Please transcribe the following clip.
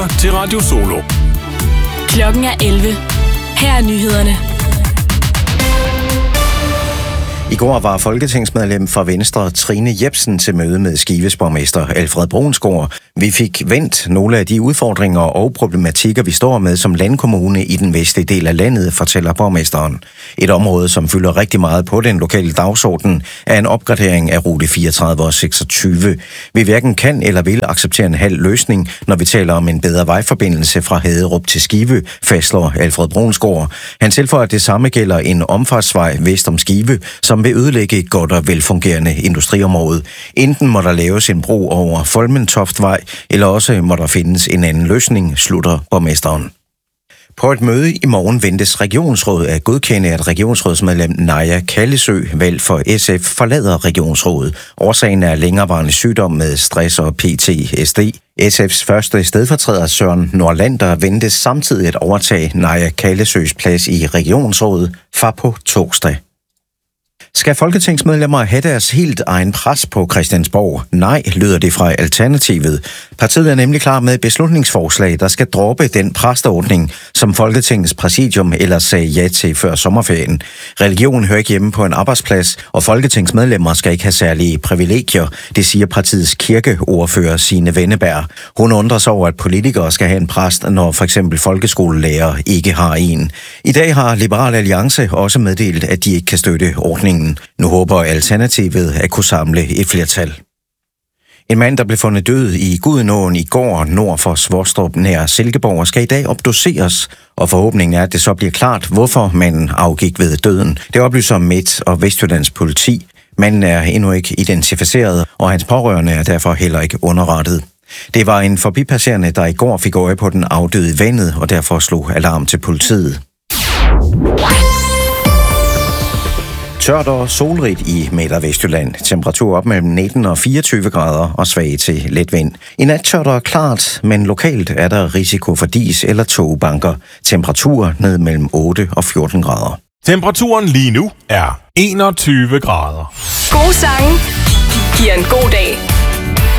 lytter til Radio Solo. Klokken er 11. Her er nyhederne. I går var folketingsmedlem fra Venstre Trine Jepsen til møde med Skives borgmester Alfred Brunsgaard. Vi fik vendt nogle af de udfordringer og problematikker, vi står med som landkommune i den vestlige del af landet, fortæller borgmesteren. Et område, som fylder rigtig meget på den lokale dagsorden, er en opgradering af rute 34 og 26. Vi hverken kan eller vil acceptere en halv løsning, når vi taler om en bedre vejforbindelse fra Haderup til Skive, fastslår Alfred Brunsgaard. Han tilføjer, at det samme gælder en omfartsvej vest om Skive, som vil ødelægge et godt og velfungerende industriområde. Enten må der laves en bro over Folmentoftvej, eller også må der findes en anden løsning, slutter borgmesteren. På et møde i morgen ventes regionsrådet at godkende, at regionsrådsmedlem Naja Kallesø, valgt for SF, forlader regionsrådet. Årsagen er længerevarende sygdom med stress og PTSD. SF's første stedfortræder Søren Nordlander ventes samtidig at overtage Naja Kallesøs plads i regionsrådet fra på torsdag. Skal folketingsmedlemmer have deres helt egen pres på Christiansborg? Nej, lyder det fra Alternativet. Partiet er nemlig klar med et beslutningsforslag, der skal droppe den præsteordning, som Folketingets præsidium ellers sagde ja til før sommerferien. Religion hører ikke hjemme på en arbejdsplads, og folketingsmedlemmer skal ikke have særlige privilegier, det siger partiets kirkeordfører Signe Venneberg. Hun undrer sig over, at politikere skal have en præst, når for eksempel folkeskolelærer ikke har en. I dag har Liberal Alliance også meddelt, at de ikke kan støtte ordningen. Nu håber Alternativet at kunne samle et flertal. En mand, der blev fundet død i Gudenåen i går nord for Svostrup nær Silkeborg, skal i dag obduceres, og forhåbningen er, at det så bliver klart, hvorfor manden afgik ved døden. Det oplyser Midt- og Vestjyllands politi. Manden er endnu ikke identificeret, og hans pårørende er derfor heller ikke underrettet. Det var en forbipasserende, der i går fik øje på den afdøde i vandet, og derfor slog alarm til politiet. Tørt og solrigt i Midt- og Vestjylland. Temperatur op mellem 19 og 24 grader og svag til let vind. I nat tørt og klart, men lokalt er der risiko for dis eller togbanker. Temperatur ned mellem 8 og 14 grader. Temperaturen lige nu er 21 grader. Gode sange giver en god dag.